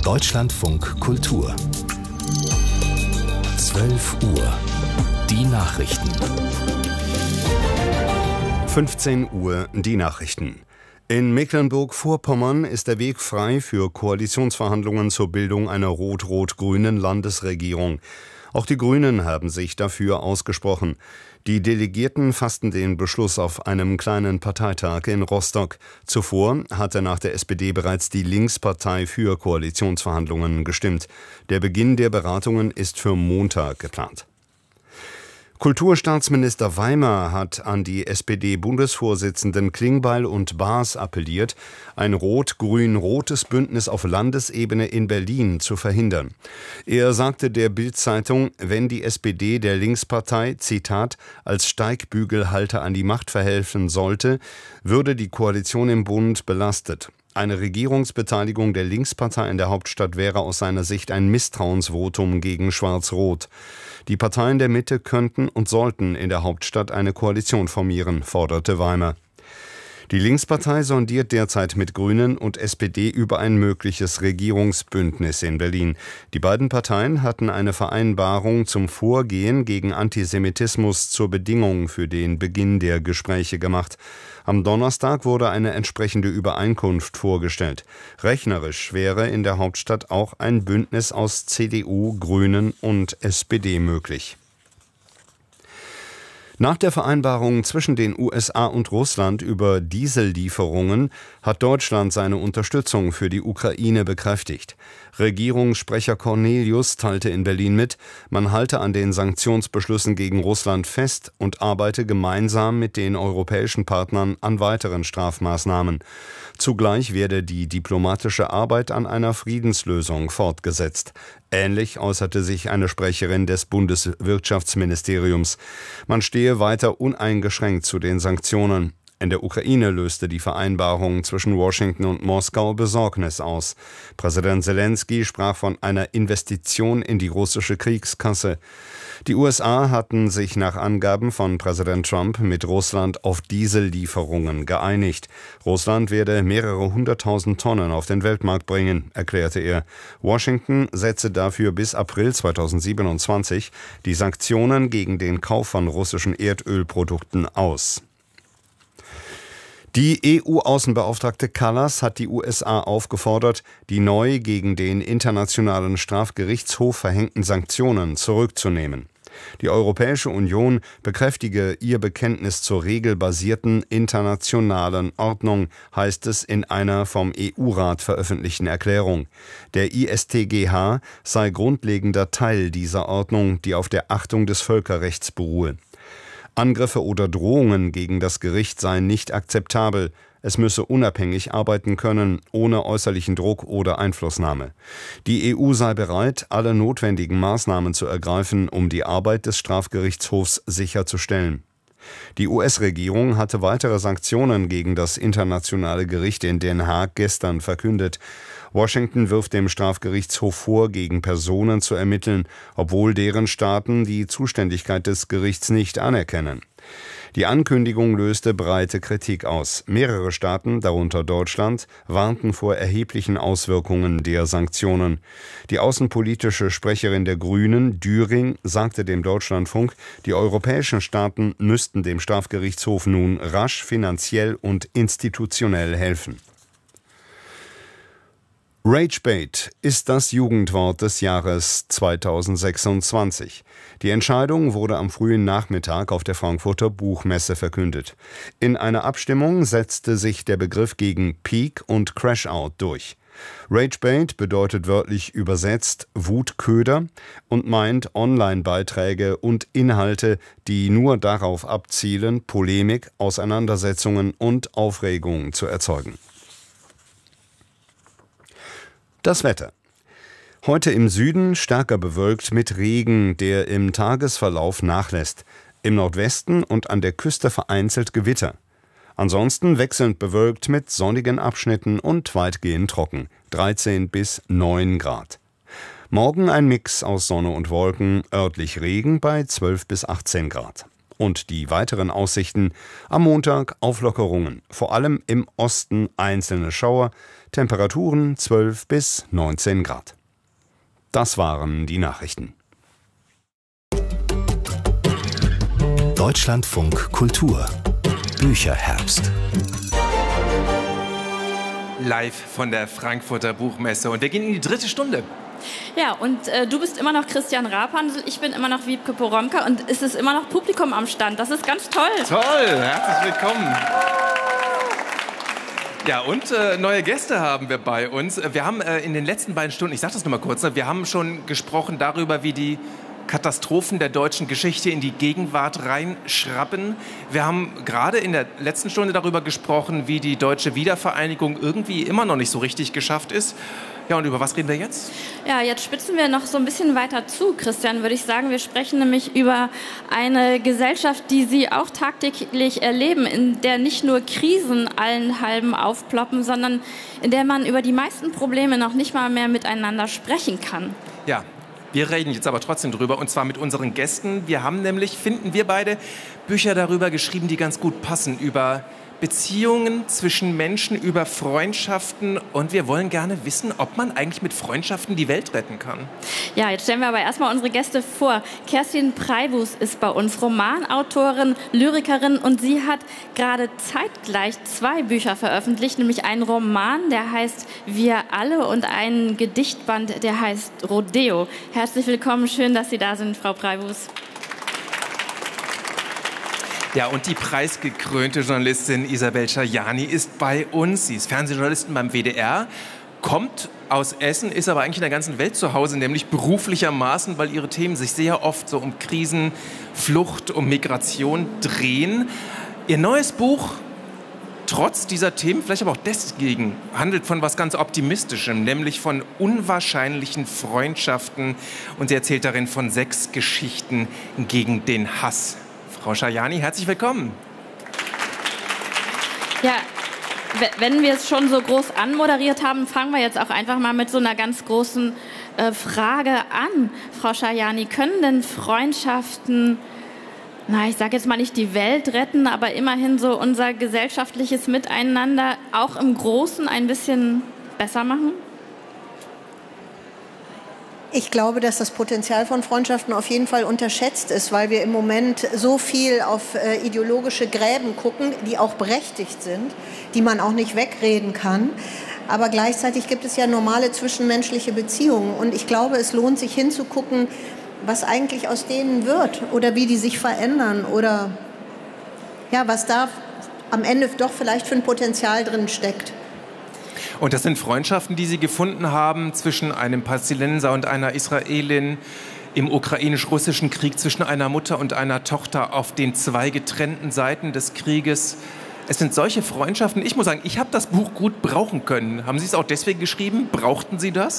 Deutschlandfunk Kultur 12 Uhr. Die Nachrichten. 15 Uhr die Nachrichten. In Mecklenburg-Vorpommern ist der Weg frei für Koalitionsverhandlungen zur Bildung einer rot-rot-grünen Landesregierung. Auch die Grünen haben sich dafür ausgesprochen. Die Delegierten fassten den Beschluss auf einem kleinen Parteitag in Rostock. Zuvor hatte nach der SPD bereits die Linkspartei für Koalitionsverhandlungen gestimmt. Der Beginn der Beratungen ist für Montag geplant. Kulturstaatsminister Weimer hat an die SPD-Bundesvorsitzenden Klingbeil und Baas appelliert, ein rot-grün-rotes Bündnis auf Landesebene in Berlin zu verhindern. Er sagte der Bild-Zeitung, wenn die SPD der Linkspartei, Zitat, als Steigbügelhalter an die Macht verhelfen sollte, würde die Koalition im Bund belastet. Eine Regierungsbeteiligung der Linkspartei in der Hauptstadt wäre aus seiner Sicht ein Misstrauensvotum gegen Schwarz-Rot. Die Parteien der Mitte könnten und sollten in der Hauptstadt eine Koalition formieren, forderte Weimer. Die Linkspartei sondiert derzeit mit Grünen und SPD über ein mögliches Regierungsbündnis in Berlin. Die beiden Parteien hatten eine Vereinbarung zum Vorgehen gegen Antisemitismus zur Bedingung für den Beginn der Gespräche gemacht. Am Donnerstag wurde eine entsprechende Übereinkunft vorgestellt. Rechnerisch wäre in der Hauptstadt auch ein Bündnis aus CDU, Grünen und SPD möglich. Nach der Vereinbarung zwischen den USA und Russland über Diesellieferungen hat Deutschland seine Unterstützung für die Ukraine bekräftigt. Regierungssprecher Cornelius teilte in Berlin mit, man halte an den Sanktionsbeschlüssen gegen Russland fest und arbeite gemeinsam mit den europäischen Partnern an weiteren Strafmaßnahmen. Zugleich werde die diplomatische Arbeit an einer Friedenslösung fortgesetzt. Ähnlich äußerte sich eine Sprecherin des Bundeswirtschaftsministeriums. Man stehe weiter uneingeschränkt zu den Sanktionen. In der Ukraine löste die Vereinbarung zwischen Washington und Moskau Besorgnis aus. Präsident Selenskyj sprach von einer Investition in die russische Kriegskasse. Die USA hatten sich nach Angaben von Präsident Trump mit Russland auf Diesellieferungen geeinigt. Russland werde mehrere 100.000 Tonnen auf den Weltmarkt bringen, erklärte er. Washington setze dafür bis April 2027 die Sanktionen gegen den Kauf von russischen Erdölprodukten aus. Die EU-Außenbeauftragte Kallas hat die USA aufgefordert, die neu gegen den Internationalen Strafgerichtshof verhängten Sanktionen zurückzunehmen. Die Europäische Union bekräftige ihr Bekenntnis zur regelbasierten internationalen Ordnung, heißt es in einer vom EU-Rat veröffentlichten Erklärung. Der ISTGH sei grundlegender Teil dieser Ordnung, die auf der Achtung des Völkerrechts beruhe. Angriffe oder Drohungen gegen das Gericht seien nicht akzeptabel. Es müsse unabhängig arbeiten können, ohne äußerlichen Druck oder Einflussnahme. Die EU sei bereit, alle notwendigen Maßnahmen zu ergreifen, um die Arbeit des Strafgerichtshofs sicherzustellen. Die US-Regierung hatte weitere Sanktionen gegen das Internationale Gericht in Den Haag gestern verkündet. Washington wirft dem Strafgerichtshof vor, gegen Personen zu ermitteln, obwohl deren Staaten die Zuständigkeit des Gerichts nicht anerkennen. Die Ankündigung löste breite Kritik aus. Mehrere Staaten, darunter Deutschland, warnten vor erheblichen Auswirkungen der Sanktionen. Die außenpolitische Sprecherin der Grünen, Düring, sagte dem Deutschlandfunk, die europäischen Staaten müssten dem Strafgerichtshof nun rasch finanziell und institutionell helfen. Ragebait ist das Jugendwort des Jahres 2026. Die Entscheidung wurde am frühen Nachmittag auf der Frankfurter Buchmesse verkündet. In einer Abstimmung setzte sich der Begriff gegen Peak und Crashout durch. Ragebait bedeutet wörtlich übersetzt Wutköder und meint Online-Beiträge und Inhalte, die nur darauf abzielen, Polemik, Auseinandersetzungen und Aufregung zu erzeugen. Das Wetter. Heute im Süden stärker bewölkt mit Regen, der im Tagesverlauf nachlässt. Im Nordwesten und an der Küste vereinzelt Gewitter. Ansonsten wechselnd bewölkt mit sonnigen Abschnitten und weitgehend trocken. 13 bis 9 Grad. Morgen ein Mix aus Sonne und Wolken, örtlich Regen bei 12 bis 18 Grad. Und die weiteren Aussichten: am Montag Auflockerungen, vor allem im Osten einzelne Schauer, Temperaturen 12 bis 19 Grad. Das waren die Nachrichten. Deutschlandfunk Kultur Bücherherbst. Live von der Frankfurter Buchmesse. Und wir gehen in die 3. Stunde. Ja, und du bist immer noch Christian Rapandl, ich bin immer noch Wiebke Poromka und es ist immer noch Publikum am Stand. Das ist ganz toll. Toll, herzlich willkommen. Ja, und neue Gäste haben wir bei uns. Wir haben in den letzten beiden Stunden, ich sage das nur mal kurz, wir haben schon gesprochen darüber, wie die Katastrophen der deutschen Geschichte in die Gegenwart reinschrappen. Wir haben gerade in der letzten Stunde darüber gesprochen, wie die deutsche Wiedervereinigung irgendwie immer noch nicht so richtig geschafft ist. Ja, und über was reden wir jetzt? Ja, jetzt spitzen wir noch so ein bisschen weiter zu, Christian, würde ich sagen. Wir sprechen nämlich über eine Gesellschaft, die Sie auch tagtäglich erleben, in der nicht nur Krisen allen halben aufploppen, sondern in der man über die meisten Probleme noch nicht mal mehr miteinander sprechen kann. Ja. Wir reden jetzt aber trotzdem drüber, und zwar mit unseren Gästen. Wir haben nämlich, finden wir beide, Bücher darüber geschrieben, die ganz gut passen, über Beziehungen zwischen Menschen, über Freundschaften. Und wir wollen gerne wissen, ob man eigentlich mit Freundschaften die Welt retten kann. Ja, jetzt stellen wir aber erstmal unsere Gäste vor. Kerstin Preibus ist bei uns Romanautorin, Lyrikerin, und sie hat gerade zeitgleich 2 Bücher veröffentlicht, nämlich einen Roman, der heißt Wir alle, und einen Gedichtband, der heißt Rodeo. Herzlich willkommen, schön, dass Sie da sind, Frau Preibus. Ja, und die preisgekrönte Journalistin Isabel Schajani ist bei uns. Sie ist Fernsehjournalistin beim WDR, kommt aus Essen, ist aber eigentlich in der ganzen Welt zu Hause, nämlich beruflichermaßen, weil ihre Themen sich sehr oft so um Krisen, Flucht, um Migration drehen. Ihr neues Buch, trotz dieser Themen, vielleicht aber auch deswegen, handelt von was ganz Optimistischem, nämlich von unwahrscheinlichen Freundschaften. Und sie erzählt darin von 6 Geschichten gegen den Hass. Frau Schajani, herzlich willkommen. Ja, wenn wir es schon so groß anmoderiert haben, fangen wir jetzt auch einfach mal mit so einer ganz großen Frage an. Frau Schajani, können denn Freundschaften, ich sage jetzt mal nicht die Welt retten, aber immerhin so unser gesellschaftliches Miteinander auch im Großen ein bisschen besser machen? Ich glaube, dass das Potenzial von Freundschaften auf jeden Fall unterschätzt ist, weil wir im Moment so viel auf ideologische Gräben gucken, die auch berechtigt sind, die man auch nicht wegreden kann. Aber gleichzeitig gibt es ja normale zwischenmenschliche Beziehungen. Und ich glaube, es lohnt sich hinzugucken, was eigentlich aus denen wird oder wie die sich verändern oder ja, was da am Ende doch vielleicht für ein Potenzial drin steckt. Und das sind Freundschaften, die Sie gefunden haben zwischen einem Palästinenser und einer Israelin im ukrainisch-russischen Krieg, zwischen einer Mutter und einer Tochter auf den 2 getrennten Seiten des Krieges. Es sind solche Freundschaften. Ich muss sagen, ich habe das Buch gut brauchen können. Haben Sie es auch deswegen geschrieben? Brauchten Sie das?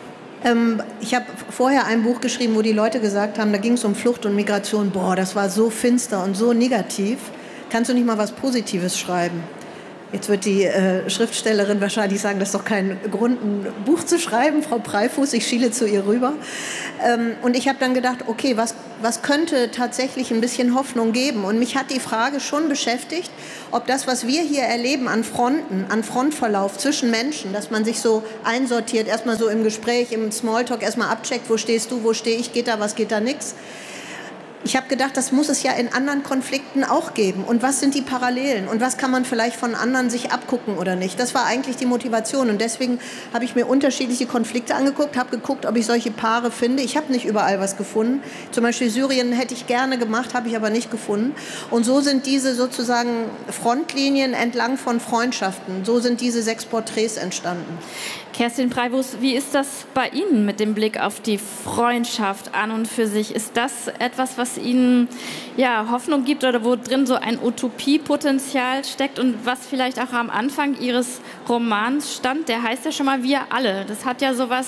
Ich habe vorher ein Buch geschrieben, wo die Leute gesagt haben, da ging es um Flucht und Migration. Boah, das war so finster und so negativ. Kannst du nicht mal was Positives schreiben? Jetzt wird die Schriftstellerin wahrscheinlich sagen, das ist doch kein Grund, ein Buch zu schreiben, Frau Preibus, ich schiele zu ihr rüber. Und ich habe dann gedacht, okay, was könnte tatsächlich ein bisschen Hoffnung geben? Und mich hat die Frage schon beschäftigt, ob das, was wir hier erleben an Fronten, an Frontverlauf zwischen Menschen, dass man sich so einsortiert, erstmal so im Gespräch, im Smalltalk erstmal abcheckt, wo stehst du, wo stehe ich, geht da was, geht da nichts. Ich habe gedacht, das muss es ja in anderen Konflikten auch geben. Und was sind die Parallelen? Und was kann man vielleicht von anderen sich abgucken oder nicht? Das war eigentlich die Motivation. Und deswegen habe ich mir unterschiedliche Konflikte angeguckt, habe geguckt, ob ich solche Paare finde. Ich habe nicht überall was gefunden. Zum Beispiel Syrien hätte ich gerne gemacht, habe ich aber nicht gefunden. Und so sind diese sozusagen Frontlinien entlang von Freundschaften. So sind diese 6 Porträts entstanden. Kerstin Preibus, wie ist das bei Ihnen mit dem Blick auf die Freundschaft an und für sich? Ist das etwas, was Ihnen Hoffnung gibt oder wo drin so ein Utopiepotenzial steckt und was vielleicht auch am Anfang Ihres Romans stand? Der heißt ja schon mal Wir alle. Das hat ja so was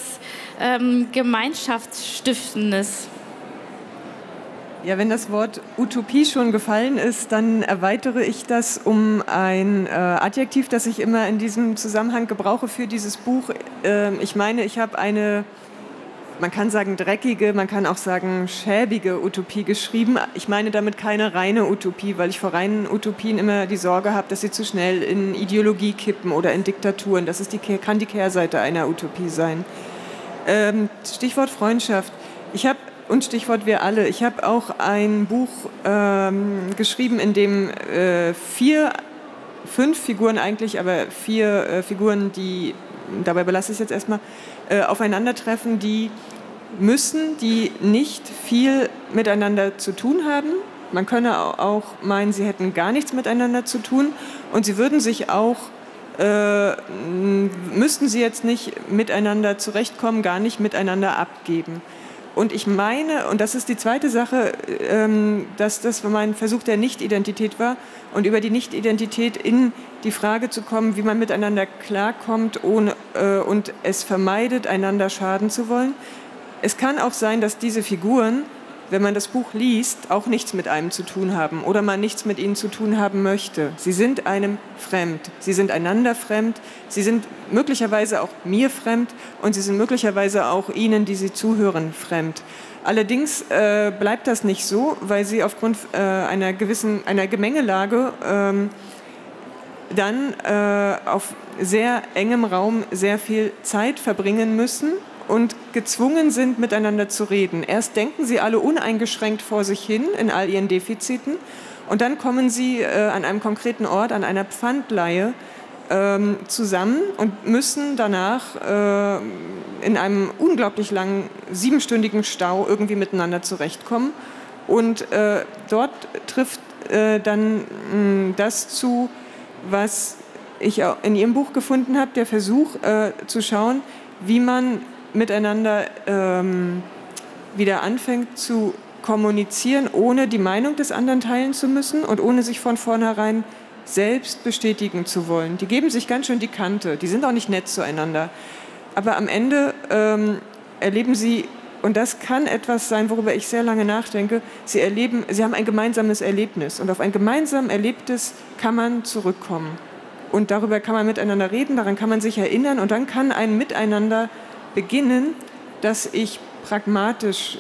Gemeinschaftsstiftendes. Ja, wenn das Wort Utopie schon gefallen ist, dann erweitere ich das um ein Adjektiv, das ich immer in diesem Zusammenhang gebrauche für dieses Buch. Ich meine, ich habe eine man kann sagen dreckige, man kann auch sagen schäbige Utopie geschrieben. Ich meine damit keine reine Utopie, weil ich vor reinen Utopien immer die Sorge habe, dass sie zu schnell in Ideologie kippen oder in Diktaturen. Das ist kann die Kehrseite einer Utopie sein. Stichwort Freundschaft. Und Stichwort wir alle. Ich habe auch ein Buch geschrieben, in dem 5 Figuren eigentlich, aber 4 Figuren, die, dabei belasse ich es jetzt erstmal, aufeinandertreffen, die nicht viel miteinander zu tun haben. Man könne auch meinen, sie hätten gar nichts miteinander zu tun und sie würden sich auch, müssten sie jetzt nicht miteinander zurechtkommen, gar nicht miteinander abgeben. Und ich meine, und das ist die zweite Sache, dass das mein Versuch der Nicht-Identität war und über die Nicht-Identität in die Frage zu kommen, wie man miteinander klarkommt und es vermeidet, einander schaden zu wollen. Es kann auch sein, dass diese Figuren, wenn man das Buch liest, auch nichts mit einem zu tun haben oder man nichts mit ihnen zu tun haben möchte. Sie sind einem fremd, sie sind einander fremd, sie sind möglicherweise auch mir fremd und sie sind möglicherweise auch Ihnen, die Sie zuhören, fremd. Allerdings bleibt das nicht so, weil sie aufgrund einer Gemengelage dann auf sehr engem Raum sehr viel Zeit verbringen müssen und gezwungen sind, miteinander zu reden. Erst denken sie alle uneingeschränkt vor sich hin in all ihren Defiziten und dann kommen sie an einem konkreten Ort, an einer Pfandleihe zusammen und müssen danach in einem unglaublich langen 7-stündigen Stau irgendwie miteinander zurechtkommen. Und dort trifft dann das zu, was ich auch in Ihrem Buch gefunden habe, der Versuch zu schauen, wie man miteinander wieder anfängt zu kommunizieren, ohne die Meinung des anderen teilen zu müssen und ohne sich von vornherein selbst bestätigen zu wollen. Die geben sich ganz schön die Kante, die sind auch nicht nett zueinander. Aber am Ende erleben sie, und das kann etwas sein, worüber ich sehr lange nachdenke, sie haben ein gemeinsames Erlebnis und auf ein gemeinsam Erlebtes kann man zurückkommen. Und darüber kann man miteinander reden, daran kann man sich erinnern und dann kann ein Miteinander beginnen, das ich pragmatisch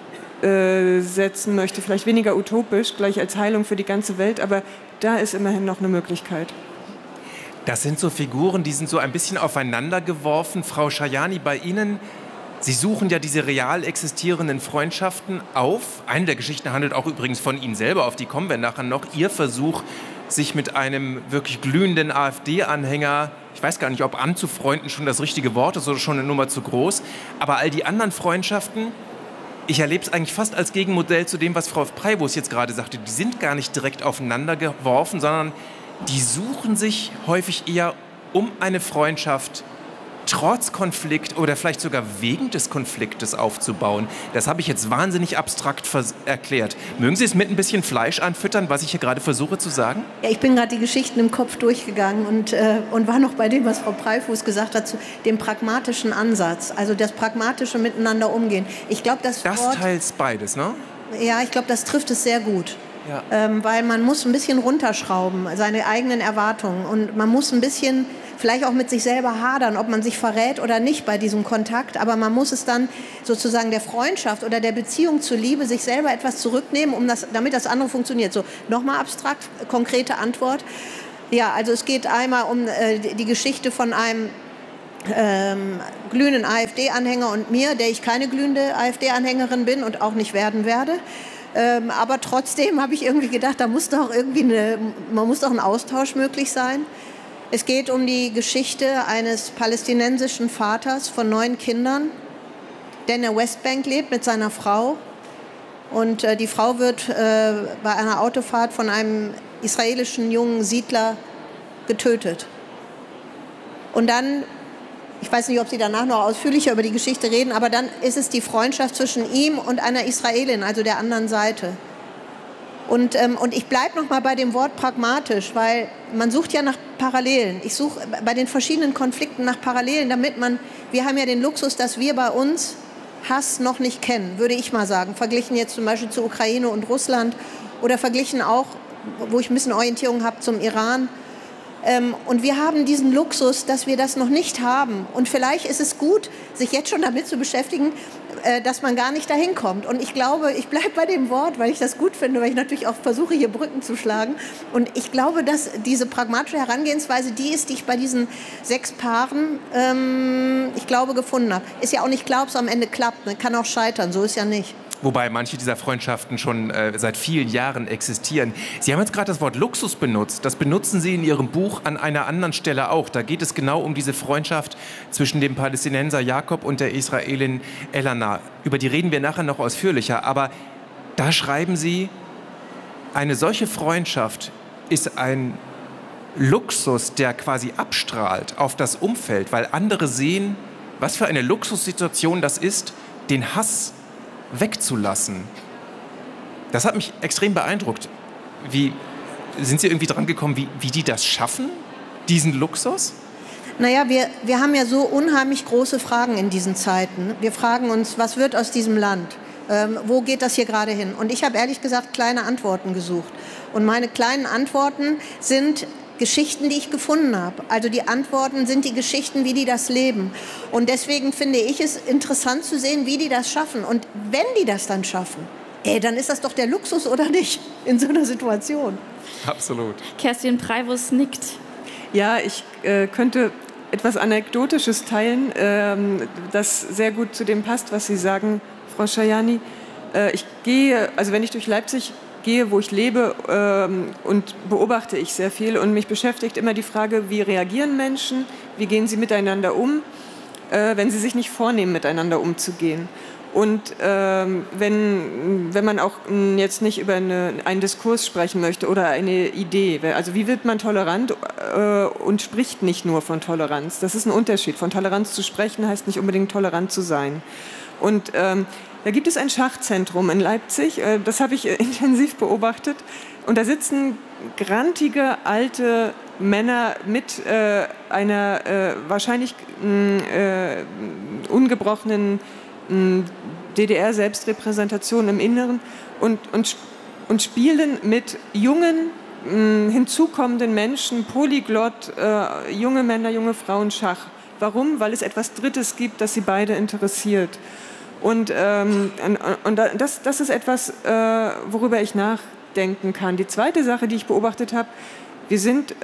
setzen möchte, vielleicht weniger utopisch, gleich als Heilung für die ganze Welt, aber da ist immerhin noch eine Möglichkeit. Das sind so Figuren, die sind so ein bisschen aufeinander geworfen. Frau Schajani, bei Ihnen, Sie suchen ja diese real existierenden Freundschaften auf. Eine der Geschichten handelt auch übrigens von Ihnen selber, auf die kommen wir nachher noch. Ihr Versuch, sich mit einem wirklich glühenden AfD-Anhänger, ich weiß gar nicht, ob anzufreunden schon das richtige Wort ist oder schon eine Nummer zu groß, aber all die anderen Freundschaften, ich erlebe es eigentlich fast als Gegenmodell zu dem, was Frau Preibus jetzt gerade sagte. Die sind gar nicht direkt aufeinander geworfen, sondern die suchen sich häufig eher um eine Freundschaft trotz Konflikt oder vielleicht sogar wegen des Konfliktes aufzubauen. Das habe ich jetzt wahnsinnig abstrakt erklärt. Mögen Sie es mit ein bisschen Fleisch anfüttern, was ich hier gerade versuche zu sagen? Ja, ich bin gerade die Geschichten im Kopf durchgegangen und war noch bei dem, was Frau Preibus gesagt hat, zu dem pragmatischen Ansatz, also das pragmatische Miteinander umgehen. Ich glaube, das teils beides, ne? Ja, ich glaube, das trifft es sehr gut. Ja. Weil man muss ein bisschen runterschrauben, seine eigenen Erwartungen. Und man muss ein bisschen vielleicht auch mit sich selber hadern, ob man sich verrät oder nicht bei diesem Kontakt. Aber man muss es dann sozusagen der Freundschaft oder der Beziehung zuliebe sich selber etwas zurücknehmen, damit das andere funktioniert. So, nochmal abstrakt, konkrete Antwort. Ja, also es geht einmal um die Geschichte von einem glühenden AfD-Anhänger und mir, der ich keine glühende AfD-Anhängerin bin und auch nicht werden werde. Aber trotzdem habe ich irgendwie gedacht, man muss doch ein Austausch möglich sein. Es geht um die Geschichte eines palästinensischen Vaters von 9 Kindern, der in der Westbank lebt mit seiner Frau. Und die Frau wird bei einer Autofahrt von einem israelischen jungen Siedler getötet. Und dann, ich weiß nicht, ob Sie danach noch ausführlicher über die Geschichte reden, aber dann ist es die Freundschaft zwischen ihm und einer Israelin, also der anderen Seite. Und ich bleibe noch mal bei dem Wort pragmatisch, weil man sucht ja nach Parallelen. Ich suche bei den verschiedenen Konflikten nach Parallelen, wir haben ja den Luxus, dass wir bei uns Hass noch nicht kennen, würde ich mal sagen. Verglichen jetzt zum Beispiel zu Ukraine und Russland oder verglichen auch, wo ich ein bisschen Orientierung habe, zum Iran. Und wir haben diesen Luxus, dass wir das noch nicht haben. Und vielleicht ist es gut, sich jetzt schon damit zu beschäftigen, dass man gar nicht dahin kommt. Und ich glaube, ich bleibe bei dem Wort, weil ich das gut finde, weil ich natürlich auch versuche, hier Brücken zu schlagen. Und ich glaube, dass diese pragmatische Herangehensweise die ist, die ich bei diesen 6 Paaren, ich glaube, gefunden habe. Ist ja auch nicht klar, ob es am Ende klappt. Ne? Kann auch scheitern, so ist ja nicht. Wobei manche dieser Freundschaften schon seit vielen Jahren existieren. Sie haben jetzt gerade das Wort Luxus benutzt. Das benutzen Sie in Ihrem Buch an einer anderen Stelle auch. Da geht es genau um diese Freundschaft zwischen dem Palästinenser Jakob und der Israelin Elana. Über die reden wir nachher noch ausführlicher. Aber da schreiben Sie, eine solche Freundschaft ist ein Luxus, der quasi abstrahlt auf das Umfeld, weil andere sehen, was für eine Luxussituation das ist, den Hass wegzulassen. Das hat mich extrem beeindruckt. Sind Sie irgendwie dran gekommen, wie die das schaffen, diesen Luxus? Naja, wir haben ja so unheimlich große Fragen in diesen Zeiten. Wir fragen uns, was wird aus diesem Land? Wo geht das hier gerade hin? Und ich habe ehrlich gesagt kleine Antworten gesucht. Und meine kleinen Antworten sind Geschichten, die ich gefunden habe. Also die Antworten sind die Geschichten, wie die das leben. Und deswegen finde ich es interessant zu sehen, wie die das schaffen. Und wenn die das dann schaffen, dann ist das doch der Luxus, oder nicht, in so einer Situation. Absolut. Kerstin Preivus nickt. Ja, ich könnte etwas Anekdotisches teilen, das sehr gut zu dem passt, was Sie sagen, Frau Schajani. Ich gehe, also wenn ich durch Leipzig gehe, wo ich lebe, und beobachte ich sehr viel. Und mich beschäftigt immer die Frage, wie reagieren Menschen, wie gehen sie miteinander um, wenn sie sich nicht vornehmen, miteinander umzugehen. Und wenn man auch jetzt nicht über einen Diskurs sprechen möchte oder eine Idee, also wie wird man tolerant und spricht nicht nur von Toleranz. Das ist ein Unterschied. Von Toleranz zu sprechen heißt nicht unbedingt tolerant zu sein. Und da gibt es ein Schachzentrum in Leipzig, das habe ich intensiv beobachtet. Und da sitzen grantige alte Männer mit einer wahrscheinlich ungebrochenen DDR-Selbstrepräsentation im Inneren und spielen mit jungen, hinzukommenden Menschen, polyglott, junge Männer, junge Frauen Schach. Warum? Weil es etwas Drittes gibt, das sie beide interessiert. Und das ist etwas, worüber ich nachdenken kann. Die zweite Sache, die ich beobachtet habe, wir sind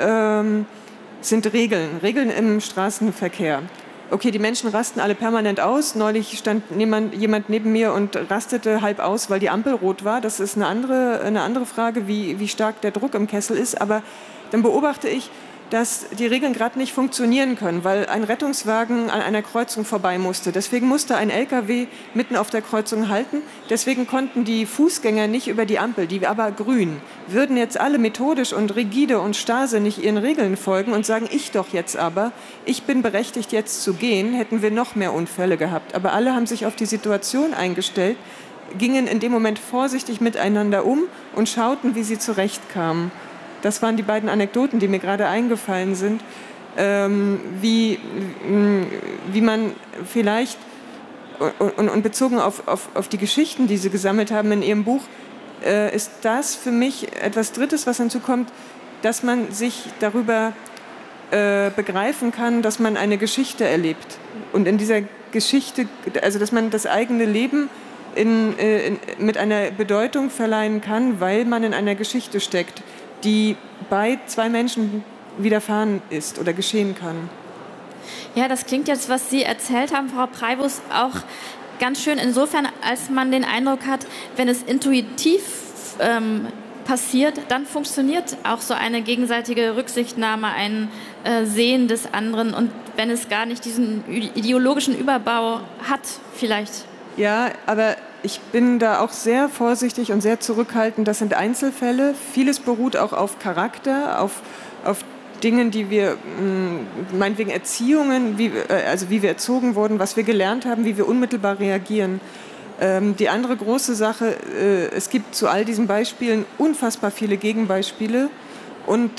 Regeln im Straßenverkehr. Okay, die Menschen rasten alle permanent aus. Neulich stand jemand neben mir und rastete halb aus, weil die Ampel rot war. Das ist eine andere Frage, wie stark der Druck im Kessel ist. Aber dann beobachte ich, dass die Regeln gerade nicht funktionieren können, weil ein Rettungswagen an einer Kreuzung vorbei musste. Deswegen musste ein LKW mitten auf der Kreuzung halten. Deswegen konnten die Fußgänger nicht über die Ampel, die aber grün. Würden jetzt alle methodisch und rigide und starrsinnig ihren Regeln folgen und sagen, ich doch jetzt aber, ich bin berechtigt jetzt zu gehen, hätten wir noch mehr Unfälle gehabt. Aber alle haben sich auf die Situation eingestellt, gingen in dem Moment vorsichtig miteinander um und schauten, wie sie zurechtkamen. Das waren die beiden Anekdoten, die mir gerade eingefallen sind, wie man vielleicht, und bezogen auf die Geschichten, die Sie gesammelt haben in Ihrem Buch, ist das für mich etwas Drittes, was hinzukommt, dass man sich darüber begreifen kann, dass man eine Geschichte erlebt. Und in dieser Geschichte, also dass man das eigene Leben mit einer Bedeutung verleihen kann, weil man in einer Geschichte steckt, die bei 2 Menschen widerfahren ist oder geschehen kann. Ja, das klingt jetzt, was Sie erzählt haben, Frau Preivus, auch ganz schön insofern, als man den Eindruck hat, wenn es intuitiv passiert, dann funktioniert auch so eine gegenseitige Rücksichtnahme, ein Sehen des anderen, und wenn es gar nicht diesen ideologischen Überbau hat, vielleicht. Ja, aber ich bin da auch sehr vorsichtig und sehr zurückhaltend. Das sind Einzelfälle. Vieles beruht auch auf Charakter, auf Dingen, die wir, meinetwegen Erziehungen, wie wir erzogen wurden, was wir gelernt haben, wie wir unmittelbar reagieren. Die andere große Sache, es gibt zu all diesen Beispielen unfassbar viele Gegenbeispiele. Und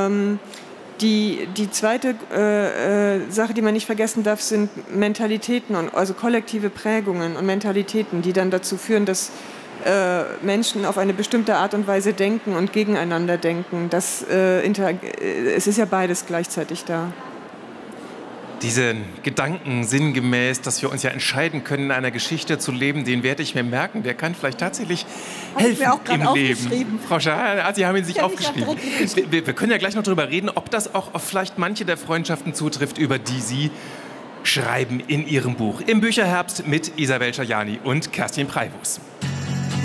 die zweite Sache, die man nicht vergessen darf, sind Mentalitäten, also kollektive Prägungen und Mentalitäten, die dann dazu führen, dass Menschen auf eine bestimmte Art und Weise denken und gegeneinander denken. Es ist ja beides gleichzeitig da. Diesen Gedanken sinngemäß, dass wir uns ja entscheiden können, in einer Geschichte zu leben, den werde ich mir merken. Der kann vielleicht tatsächlich helfen im Leben. Frau Schaar, Sie haben ihn sich aufgeschrieben. Wir können ja gleich noch darüber reden, ob das auch auf vielleicht manche der Freundschaften zutrifft, über die Sie schreiben in Ihrem Buch. Im Bücherherbst mit Isabel Schajani und Kerstin Preibus.